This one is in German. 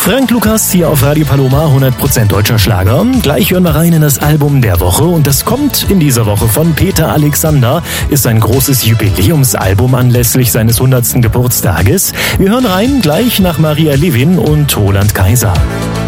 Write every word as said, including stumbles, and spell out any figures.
Frank Lukas hier auf Radio Paloma, hundert Prozent deutscher Schlager. Gleich hören wir rein in das Album der Woche und das kommt in dieser Woche von Peter Alexander, ist ein großes Jubiläumsalbum anlässlich seines hundertsten Geburtstages. Wir hören rein gleich nach Maria Levin und Roland Kaiser.